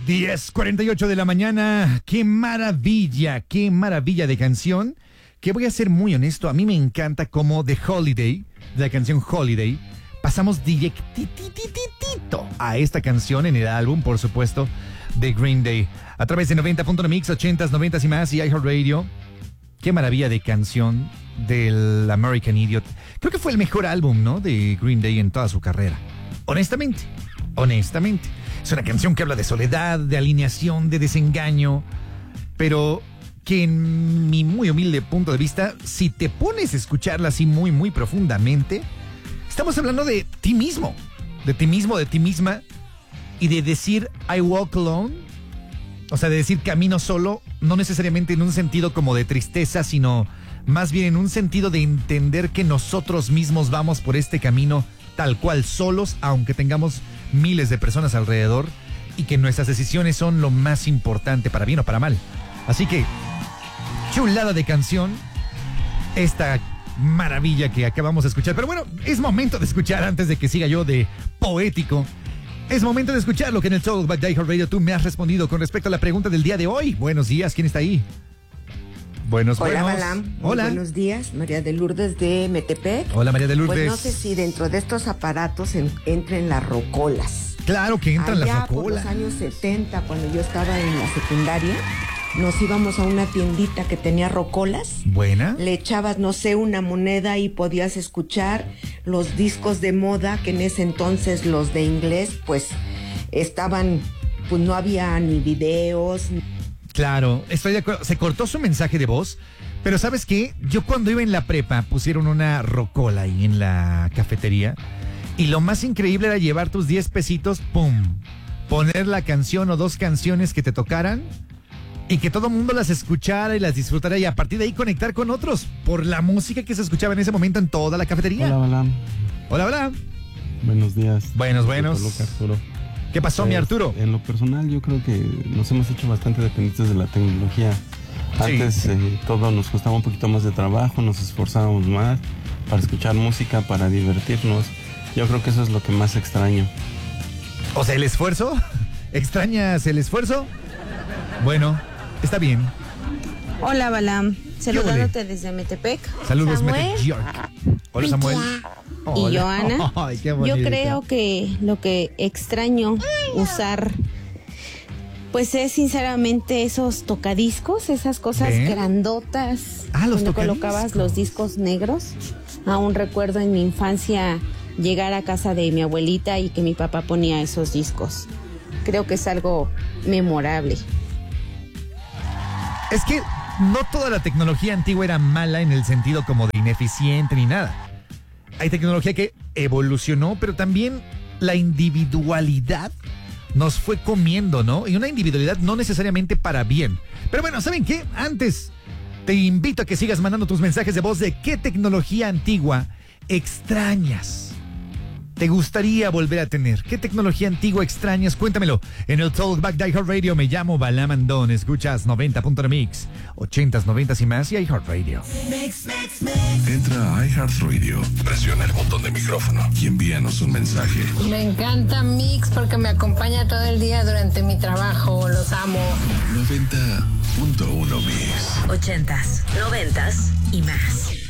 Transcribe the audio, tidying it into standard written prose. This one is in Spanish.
10:48 de la mañana. Qué maravilla de canción. Que voy a ser muy honesto, a mí me encanta como The Holiday, de la canción Holiday, pasamos directititito a esta canción en el álbum, por supuesto, de Green Day. A través de 90.1 Mix, 80s, 90s y más, y iHeartRadio. Qué maravilla de canción del American Idiot. Creo que fue el mejor álbum, ¿no?, de Green Day en toda su carrera. Honestamente. Es una canción que habla de soledad, de alineación, de desengaño, pero que en mi muy humilde punto de vista, si te pones a escucharla así muy, muy profundamente, estamos hablando de ti mismo, de ti misma, y de decir I walk alone, o sea, de decir camino solo, no necesariamente en un sentido como de tristeza, sino más bien en un sentido de entender que nosotros mismos vamos por este camino tal cual solos, aunque tengamos miles de personas alrededor, y que nuestras decisiones son lo más importante, para bien o para mal. Así que, chulada de canción, esta maravilla que acabamos de escuchar. Pero bueno, es momento de escuchar, antes de que siga yo de poético, es momento de escuchar lo que en el Talkback de iHeartRadio tú me has respondido con respecto a la pregunta del día de hoy. Buenos días, ¿quién está ahí? Hola, Balam. Hola. Buenos días, María de Lourdes de Metepec. Hola, María de Lourdes. Pues no sé si dentro de estos aparatos entren las rocolas. Claro que entran las rocolas. Por los años 70, cuando yo estaba en la secundaria, nos íbamos a una tiendita que tenía rocolas. Buena. Le echabas, no sé, una moneda y podías escuchar los discos de moda, que en ese entonces los de inglés, pues, estaban, pues no había ni videos. Claro, estoy de acuerdo. Se cortó su mensaje de voz, pero ¿sabes qué? Yo cuando iba en la prepa pusieron una rocola ahí en la cafetería, y lo más increíble era llevar tus 10 pesitos, ¡pum!, poner la canción o dos canciones que te tocaran y que todo el mundo las escuchara y las disfrutara, y a partir de ahí conectar con otros por la música que se escuchaba en ese momento en toda la cafetería. Hola, Balam. Hola. Buenos días. Buenos. Arturo. ¿Qué pasó, mi Arturo? En lo personal, yo creo que nos hemos hecho bastante dependientes de la tecnología. Antes todo nos costaba un poquito más de trabajo, nos esforzábamos más para escuchar música, para divertirnos. Yo creo que eso es lo que más extraño. O sea, ¿el esfuerzo? ¿Extrañas el esfuerzo? Bueno, está bien. Hola, Balam. Saludándote desde Metepec. Saludos, Samuel. Metepec. Hola, Samuel. Y Joana. Ay, qué yo bonito. creo que lo que extraño usar, pues es sinceramente esos tocadiscos, esas cosas grandotas. Los donde tocadiscos. colocabas los discos negros. Aún recuerdo en mi infancia llegar a casa de mi abuelita y que mi papá ponía esos discos. Creo que es algo memorable. Es que no toda la tecnología antigua era mala en el sentido como de ineficiente ni nada. Hay tecnología que evolucionó, pero también la individualidad nos fue comiendo, ¿no? Y una individualidad no necesariamente para bien. Pero bueno, ¿saben qué? Antes te invito a que sigas mandando tus mensajes de voz de qué tecnología antigua extrañas. ¿Te gustaría volver a tener? ¿Qué tecnología antigua extrañas? Cuéntamelo en el Talkback de iHeartRadio. Me llamo Balam Andón. Escuchas 90.1 Mix, 80s, 90s y más, y iHeartRadio. Entra a iHeartRadio, presiona el botón de micrófono y envíanos un mensaje. Me encanta Mix porque me acompaña todo el día durante mi trabajo. Los amo. 90.1 Mix. 80s, 90s y más.